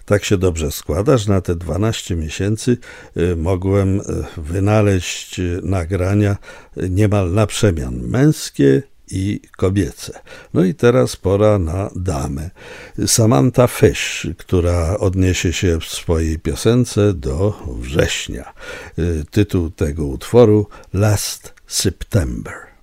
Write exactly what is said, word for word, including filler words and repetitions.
Tak się dobrze składa, że na te dwanaście miesięcy mogłem wynaleźć nagrania niemal na przemian męskie i kobiece. No i teraz pora na damę. Samantha Fish, która odniesie się w swojej piosence do września. Tytuł tego utworu Last September.